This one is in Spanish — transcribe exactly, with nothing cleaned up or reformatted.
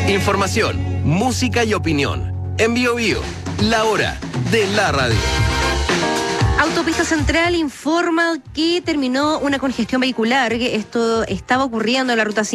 Información, música y opinión. En Bio Bio, la hora de la radio. Autopista Central informa que terminó una congestión vehicular. Esto estaba ocurriendo en la ruta cinco.